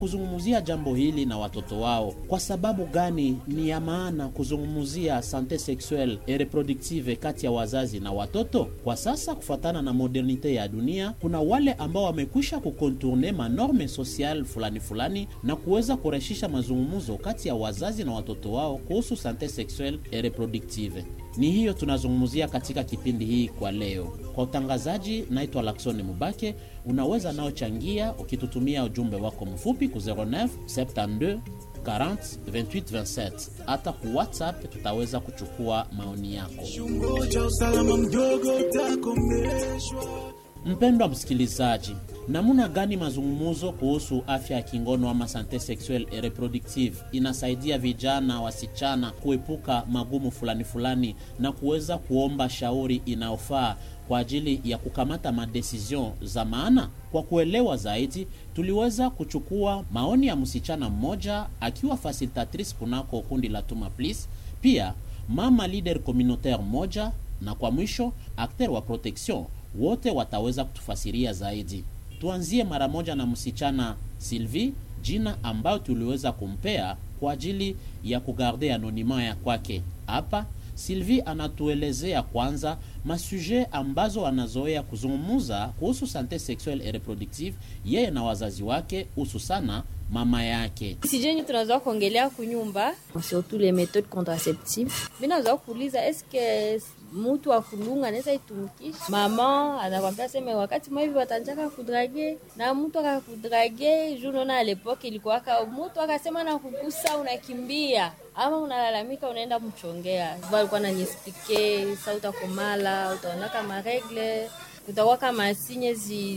kuzungumzia jambo hili na watoto wao. Kwa sababu gani ni ya maana kuzungumzia sante sexuelle et reproductive kati ya wazazi na watoto? Kwa sasa, kufuatana na modernite ya dunia, kuna wale ambao wamekwisha kukontourne manorme social fulani na kuweza kurahisisha mazungumzo kati ya wazazi na watoto wao kuhusu sante sexuelle et reproductive. Ni hiyo tunazungumzia katika kipindi hii kwa leo. Kwa utangazaji, naitwa Laksoni Mubake. Unaweza nao changia ukitutumia ujumbe wako mfupi ku 09 72 40 28 27. Hata ku WhatsApp tutaweza kuchukua maoni yako. Mpendwa msikilizaji, namuna gani mazungumzo kuhusu afya ya kingono ama sante sexuelle et reproductive inasaidia vijana wasichana kuepuka magumu fulani na kuweza kuomba shauri inayofaa kwa ajili ya kukamata madecision za maana? Kwa kuelewa zaidi, tuliweza kuchukua maoni ya msichana mmoja akiwa facilitatrice kunako kundi la Tuma Please, pia mama leader communautaire moja, na kwa mwisho acteur wa protection. Wote wataweza kutufasiria zaidi. Tuanzie mara moja na msichana Sylvie, jina ambayo tuliweza kumpea kwa ajili ya kugarde anonima ya kwake. Hapa Sylvie anatuelezea kwanza masuje ambazo anazoea kuzungumza kuhusu sante sexuelle et reproductive yeye na wazazi wake, hususana mama yake. Sijeni tunazoa kuongelea kunyumba surtout les méthodes contraceptives. Mimi nazoa kuuliza eske mtu akulunga anaweza itumikisha? Mama anakwambia sema wakati mwa hivi watanjaka kudrage na mtu akakudrage juno, na l'époque ilikuwa mtu akasema na kukusa unakimbia ama unalalamika unaenda mchongea. Walikuwa ananiexplique sauta komala, utaona kama regle, utakuwa kama sinye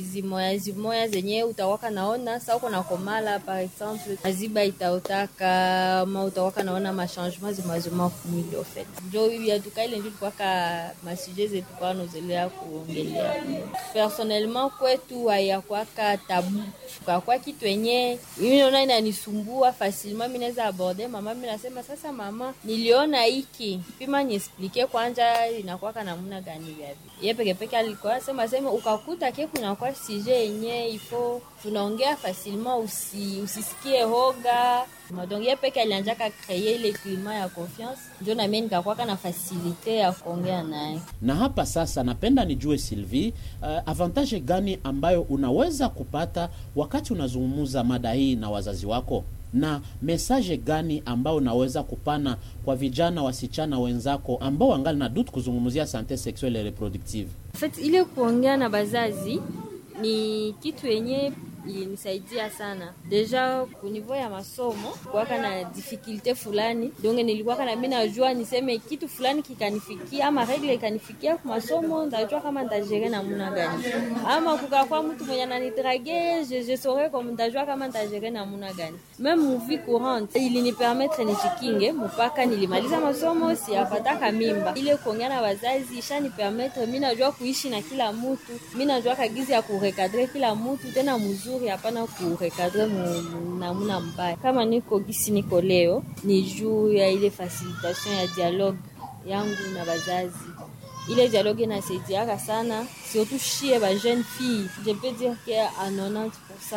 zimoya zenye utakuwa naona sasa uko na komala par exemple aziba itaotaka ama utakuwa naona ma changement zimazima kumili au fait. Ndio hivi atukaile ndio kwa ka masije zetu kwa nozelea kuongelea. Personnellement kwetu hayakuwa tabu. Kwa kitu yenye mimi naona inanisumbua facilement, mimi naweza aborder mama, mimi nasema sasa mama niliona hiki pima niexplique kwanza inakuwa namna gani hivi. Yeye peke alikuwa sema ukakuta ke kuna kwa sije yenye ifo tunaongea facilement, usisikie hoga. Madonge peke alianza ka créer le climat ya confiance, ndio na mimi nikakuwa na facilité ya kuongea naye. Na hapa sasa napenda nijue Sylvie, avantage gani ambayo unaweza kupata wakati unazungumza mada hii na wazazi wako, na message gani ambao unaweza kupana kwa vijana wasichana wenzako ambao wangali na dutu kuzungumzia sante sexuelle et reproductive? En fait, ile kuongea na bazazi ni kitu yenye ilinisaidia sana. Deja ku niveau ya masomo kwa kana difficulté fulani, donc nilikuwa kana mimi najua niseme kitu fulani kikanifikia ama regle ikanifikia kwa masomo, ndajua kama nitajere namna gani. Ama kukakuwa mtu mwenye ananidrague, je saurais comme ndajua kama nitajere namna gani. Même vie courante ili permettre nijikinge mpaka nilimaliza masomo, siapataka mimba. Ile kuongea na wazazi ishani permettre mimi najua kuishi na kila mtu, mimi najua kagizi ya kurecadrer kila mtu tena mzuri, hapana kurecadrer namna mbaya. Kama niko gisi niko leo ni juu ya ile facilitation ya dialogue yangu na wazazi. Ile dialogue inasaidia sana surtout chez les jeunes filles. Je peux dire que à 90%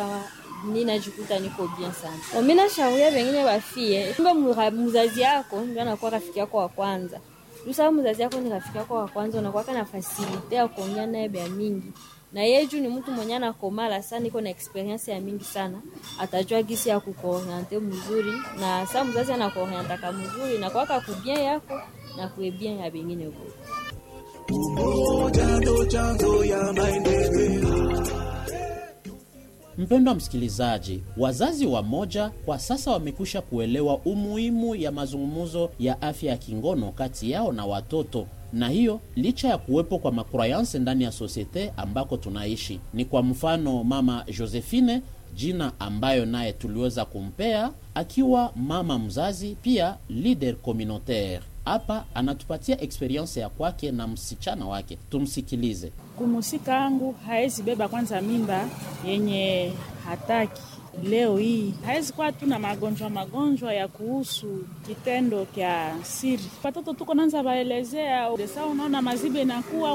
ninajikuta niko bien sana. Mimi nashauria wengine wa fie, kumbe mzazi yako ndio anakuwa rafiki yako wa kwanza. Usawa mzazi yako ni rafiki yako wa kwanza, unakuwa na facilité ya kuongea naye bia mingi. Na yeju ni mtu mwenye anakomala sana, iko na experience ya mingi sana, atajua gisi ya kukuorienter mzuri, na sasa mzazi anakuorienter kama mzuri na kwa kubien yako na kuebien ya bengine huko. Mpendwa msikilizaji, wazazi wa moja kwa sasa wamekwisha kuelewa umuhimu ya mazungumzo ya afya ya kingono kati yao na watoto, na hiyo licha ya kuwepo kwa makroyanse ndani ya societe ambako tunaishi. Ni kwa mfano mama Josephine, jina ambayo naye tuliweza kumpea akiwa mama mzazi pia leader communautaire. Hapa anatupatia experience ya kwake na msichana wake. Tumsikilize. Kumusika yangu haezi beba kwanza mimba yenye hataki. Leo hii haezi kuwa tuna magonjwa ya kuhusu kitendo kya siri. Watoto tuko nanza baelezea, desa unaona mazibe inakuwa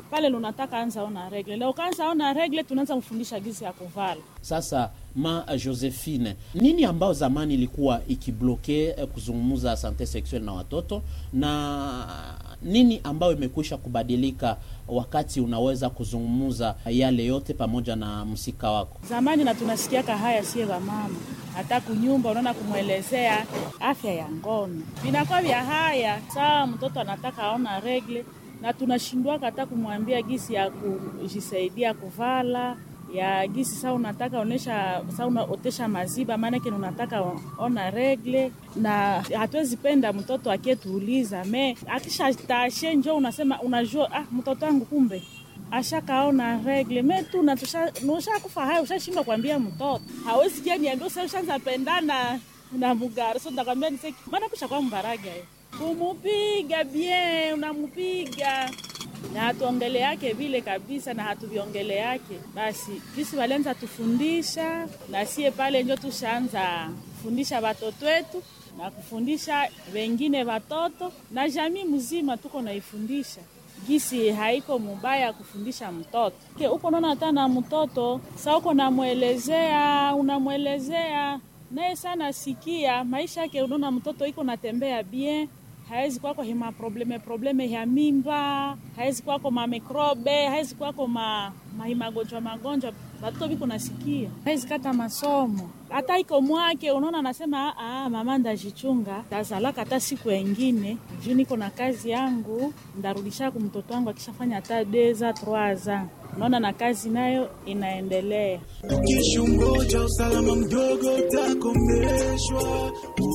pale unataka anza ona regle. Leo kaanza ona regle, tunaanza mfundisha gisi ya kuvala. Sasa Josephine, nini ambao zamani ilikuwa ikibloke kuzungumza sante sexuelle na watoto, na nini ambao imekwisha kubadilika wakati unaweza kuzungumza yale yote pamoja na msika wako? Zamani na tunasikiaka haya sie wa mama, hata kunyumba unaona kumuelezea afya ya ngono vinakuwa vya haya. Saa mtoto anataka aona regle na tunashindwa hata kumwambia gisi ya kujisaidia kuvala ya gisi. Saa unataka onesha, saa unaotesha maziba maana yake unataka ona regle, na hatuwezi penda mtoto akietuuliza akisha tashe njoo unasema unajua mtoto wangu kumbe ashakaona regle tu na tusha hayo, ushashindwa kuambia mtoto. Hawezi kia niambia sasa ushaanza pendana na mugari, so ndakwambia niseki maana kusha kwa mbaraga kumupiga bien, unamupiga na hatuongele yake vile kabisa, na hatuviongele yake. Basi kisi walenza tufundisha, na sie pale ndio tushaanza kufundisha watoto wetu na kufundisha wengine watoto, na jamii mzima tuko naifundisha gisi haiko mubaya kufundisha mtoto. Uko naona hata na mtoto sasa uko unamwelezea naye sana sikia maisha yake. Unaona mtoto iko natembea bien, haezi kwako hima probleme ya mimba, haezi kwako mamikrobe, haezi kwako magonjwa watoto biko nasikia, haezi kata masomo hata iko mwake. Unaona anasema mama ndajichunga tazalaka hata siku nyingine juu niko na kazi yangu, ndarudisha kwa mtoto wangu akishafanya hata 2-3 unaona na kazi nayo inaendelea. Ukishungoja usalama mdogo utakomeshwa.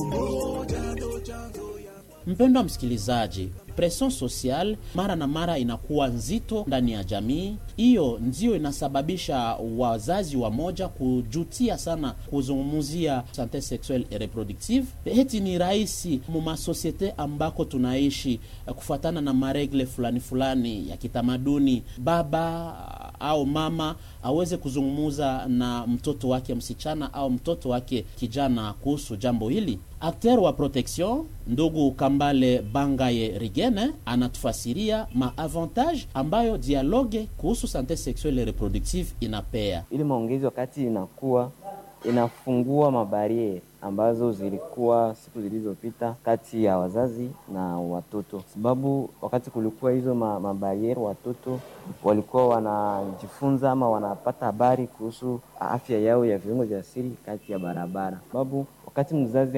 Mpendwa msikilizaji, pression social mara na mara inakuwa nzito ndani ya jamii. Hiyo ndio inasababisha wazazi wa moja kujutia sana kuzungumzia sante sexuelle et reproductive. Heti ni rahisi muma societe ambako tunaishi kufuatana na maregle fulani ya kitamaduni, baba au mama aweze kuzungumza na mtoto wake msichana au mtoto wake kijana kuhusu jambo hili. Acteur wa protection ndugu Kambale Bangaye Rigene anatufasiria maavantage ambayo dialogue kuhusu sante sexuelle et reproductive inapea. Ili maongezi wakati inakuwa inafungua mabariere ambazo zilikuwa siku zilizopita kati ya wazazi na watoto, sababu wakati kulikuwa hizo mabariere watoto walikuwa wanajifunza ama wanapata habari kuhusu afya yao ya viungo vya siri kati ya barabara, sababu wakati mzazi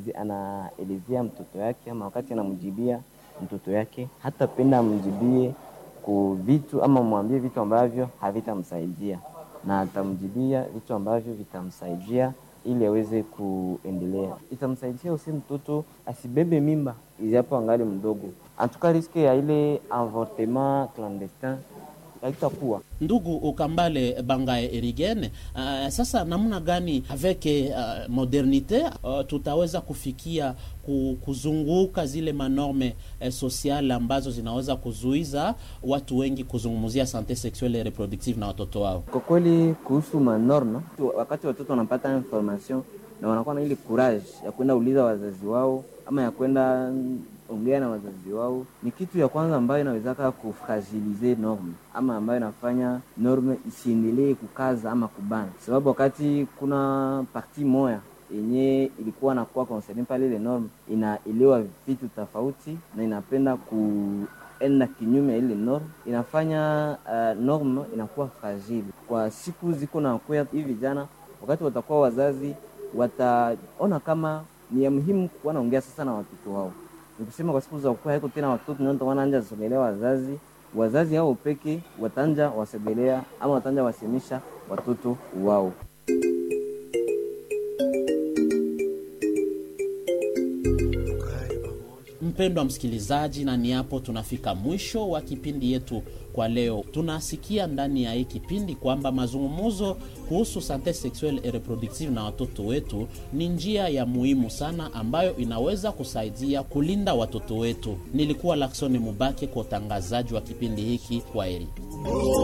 anaelezea mtoto yake ama wakati anamjibia mtoto yake, hata penda amjibie ku vitu ama mwambie vitu ambavyo havitamsaidia, na atamjibia vitu ambavyo vitamsaidia ili aweze kuendelea. Itamsaidia usi mtoto asibebe mimba ijapo angali mdogo. Antuka riske ya ile avortement clandestin haitakuwa. Ndugu Ukambale Bangaye Erigene, sasa namna gani avec modernite tutaweza kufikia kuzunguka zile manorme sociale ambazo zinaweza kuzuiza watu wengi kuzungumzia sante sexuelle et reproductive na watoto wao? Kwa kweli kuhusu manorme, wakati watoto wanapata information na wanakuwa na ile courage ya kwenda uliza wazazi wao ama ya kwenda ongea na wazazi wao, ni kitu ya kwanza ambayo inawezaka kufragilize norme ama ambayo inafanya norme isiendelee kukaza ama kubana, sababu wakati kuna parti moya yenye ilikuwa nakuwa concerned pale ile norme inaelewa vitu tofauti na inapenda kuenda kinyume ile norme, inafanya norme inakuwa fragile. Kwa siku ziko na kwa hivi vijana, wakati watakuwa wazazi wataona kama ni ya muhimu kuwa naongea sasa na watoto wao. Nikusema kwa siku za kuwa haiko tena watoto ndio wanaanza kusogelea wazazi hao peke watanja wasogelea ama watanja wasemisha watoto wao. Mpendwa msikilizaji, na ni hapo tunafika mwisho wa kipindi yetu kwa leo. Tunasikia ndani ya hii kipindi kwamba mazungumzo kuhusu sante sexuelle et reproductive na watoto wetu ni njia ya muhimu sana ambayo inaweza kusaidia kulinda watoto wetu. Nilikuwa Laksoni Mubake kwa utangazaji wa kipindi hiki. Kwaheri.